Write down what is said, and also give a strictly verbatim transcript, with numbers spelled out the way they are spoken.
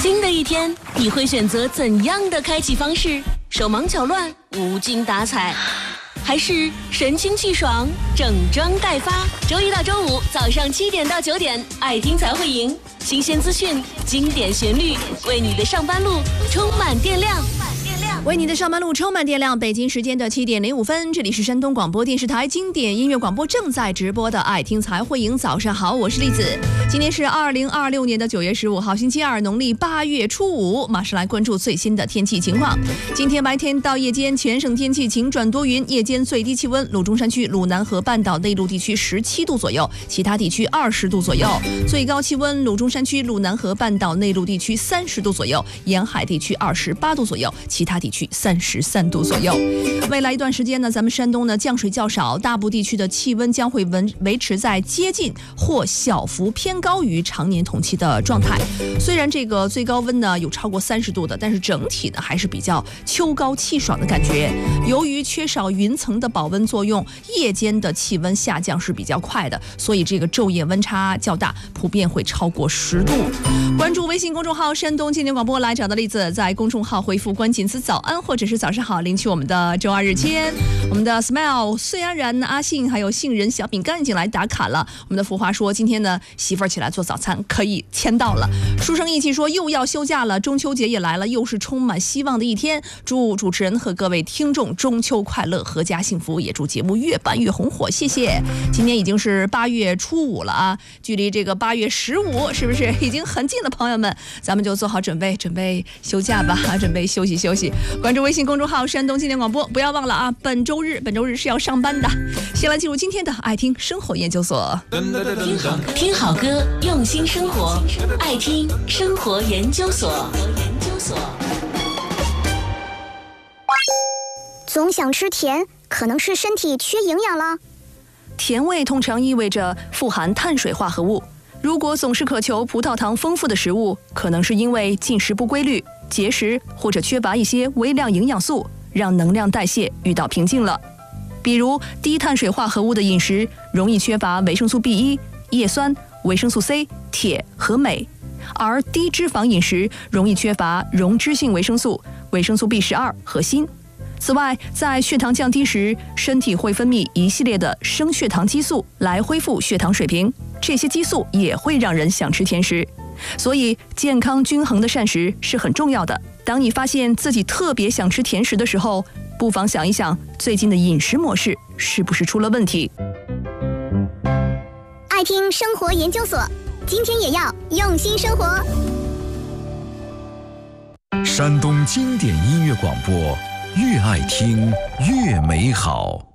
新的一天，你会选择怎样的开启方式？手忙脚乱、无精打采，还是神清气爽、整装待发？周一到周五早上七点到九点，爱听才会赢。新鲜资讯，经典旋律，为你的上班路充满电量。 为你的上班路充满电量。北京时间的七点零五分，这里是山东广播电视台经典音乐广播正在直播的爱听才会赢。早上好，我是栗子。今天是二零二六年的九月十五号，星期二，农历八月初五。马上来关注最新的天气情况。今天白天到夜间，全省天气晴转多云，夜间最低气温，鲁中山区、鲁南河半岛内陆地区十七度左右，其他地区二十度左右。最高气温，鲁中山区、鲁南河半岛内陆地区三十度左右，沿海地区二十八度左右，其他地区三十三度左右。未来一段时间呢，咱们山东呢降水较少，大部地区的气温将会维维持在接近或小幅偏高于常年同期的状态。虽然这个最高温呢有超过三十度的，但是整体呢还是比较秋高气爽的感觉。由于缺少云层的保温作用，夜间的气温下降是比较快的，所以这个昼夜温差较大，普遍会超过十度。关注微信公众号山东经典广播，来找到栗子，在公众号回复关键词早安或者是早上好，领取我们的周二日签。我们的 Smile、虽安然、阿信还有杏仁小饼干已经来打卡了。我们的浮华说，今天呢媳妇儿起来做早餐可以签到了。书生意气说，又要休假了，中秋节也来了，又是充满希望的一天。祝主持人和各位听众中秋快乐，阖家幸福，也祝节目越办越红火，谢谢。今天已经是八月初五了啊，距离这个八月十五是不是已经很近了？朋友们，咱们就做好准备，准备休假吧，准备休息休息。关注微信公众号山东经典广播，不要忘了啊，本周日本周日是要上班的。先来进入今天的爱听生活研究所。 听好听好歌，用心生活，爱听生活研究所。 总想吃甜，可能是身体缺营养了。 甜味通常意味着富含碳水化合物。如果总是渴求葡萄糖丰富的食物，可能是因为进食不规律、节食或者缺乏一些微量营养素，让能量代谢遇到瓶颈了。比如低碳水化合物的饮食容易缺乏维生素 B 一、叶酸、维生素 C、铁和镁，而低脂肪饮食容易缺乏溶脂性维生素、维生素 B 十二和锌。此外，在血糖降低时，身体会分泌一系列的升血糖激素来恢复血糖水平，这些激素也会让人想吃甜食。所以健康均衡的膳食是很重要的。当你发现自己特别想吃甜食的时候，不妨想一想最近的饮食模式是不是出了问题。 爱听生活研究所，今天也要用心生活。 山东经典音乐广播，越爱听越美好。